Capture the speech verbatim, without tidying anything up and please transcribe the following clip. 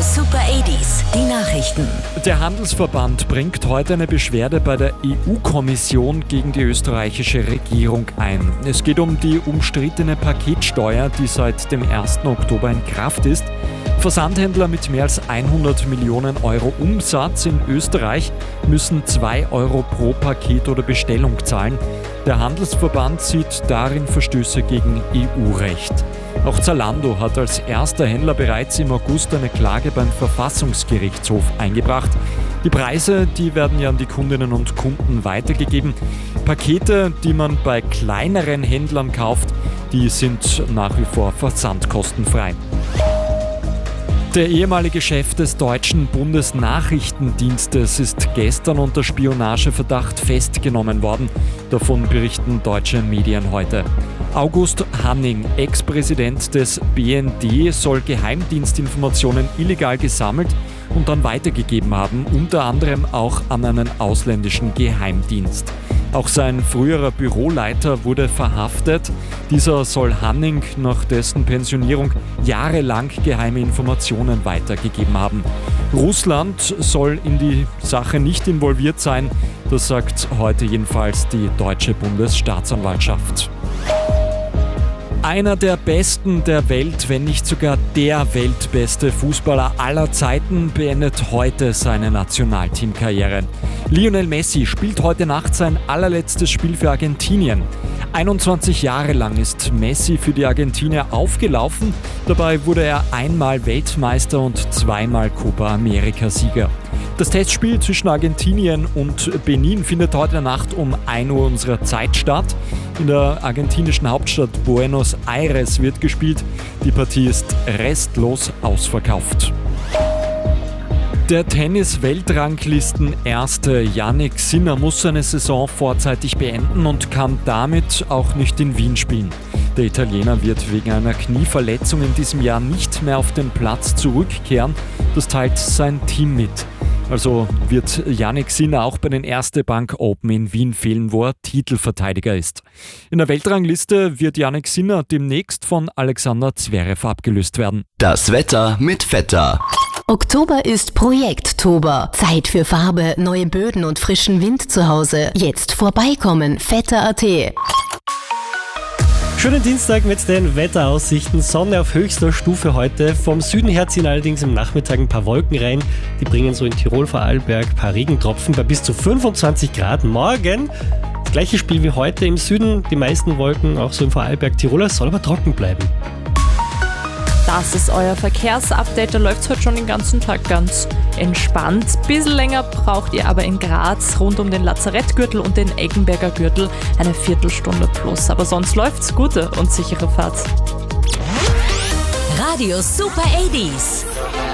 Super achtziger, die Nachrichten. Der Handelsverband bringt heute eine Beschwerde bei der E U-Kommission gegen die österreichische Regierung ein. Es geht um die umstrittene Paketsteuer, die seit dem ersten Oktober in Kraft ist. Versandhändler mit mehr als hundert Millionen Euro Umsatz in Österreich müssen zwei Euro pro Paket oder Bestellung zahlen. Der Handelsverband sieht darin Verstöße gegen E U-Recht. Auch Zalando hat als erster Händler bereits im August eine Klage beim Verfassungsgerichtshof eingebracht. Die Preise, die werden ja an die Kundinnen und Kunden weitergegeben. Pakete, die man bei kleineren Händlern kauft, die sind nach wie vor versandkostenfrei. Der ehemalige Chef des deutschen Bundesnachrichtendienstes ist gestern unter Spionageverdacht festgenommen worden. Davon berichten deutsche Medien heute. August Hanning, Ex-Präsident des B N D, soll Geheimdienstinformationen illegal gesammelt und dann weitergegeben haben, unter anderem auch an einen ausländischen Geheimdienst. Auch sein früherer Büroleiter wurde verhaftet. Dieser soll Hanning nach dessen Pensionierung jahrelang geheime Informationen weitergegeben haben. Russland soll in die Sache nicht involviert sein, das sagt heute jedenfalls die deutsche Bundesstaatsanwaltschaft. Einer der Besten der Welt, wenn nicht sogar der weltbeste Fußballer aller Zeiten, beendet heute seine Nationalteamkarriere. Lionel Messi spielt heute Nacht sein allerletztes Spiel für Argentinien. einundzwanzig Jahre lang ist Messi für die Argentinier aufgelaufen. Dabei wurde er einmal Weltmeister und zweimal Copa America-Sieger. Das Testspiel zwischen Argentinien und Benin findet heute Nacht um ein Uhr unserer Zeit statt. In der argentinischen Hauptstadt Buenos Aires wird gespielt. Die Partie ist restlos ausverkauft. Der Tennis-Weltranglisten-Erste Jannik Sinner muss seine Saison vorzeitig beenden und kann damit auch nicht in Wien spielen. Der Italiener wird wegen einer Knieverletzung in diesem Jahr nicht mehr auf den Platz zurückkehren. Das teilt sein Team mit. Also wird Jannik Sinner auch bei den Erste Bank Open in Wien fehlen, wo er Titelverteidiger ist. In der Weltrangliste wird Jannik Sinner demnächst von Alexander Zverev abgelöst werden. Das Wetter mit Vetter. Oktober ist Projekttober. Zeit für Farbe, neue Böden und frischen Wind zu Hause. Jetzt vorbeikommen, vetter punkt a t. Schönen Dienstag mit den Wetteraussichten. Sonne auf höchster Stufe heute. Vom Süden her ziehen allerdings im Nachmittag ein paar Wolken rein. Die bringen so in Tirol, Vorarlberg ein paar Regentropfen bei bis zu fünfundzwanzig Grad. Morgen das gleiche Spiel wie heute. Im Süden die meisten Wolken, auch so im Vorarlberg, Tiroler, soll aber trocken bleiben. Das ist euer Verkehrsupdate. Da läuft es heute schon den ganzen Tag ganz entspannt. Bisschen länger braucht ihr aber in Graz rund um den Lazarettgürtel und den Eggenberger Gürtel eine Viertelstunde plus. Aber sonst läuft's. Gute und sichere Fahrt. Radio Super achtziger.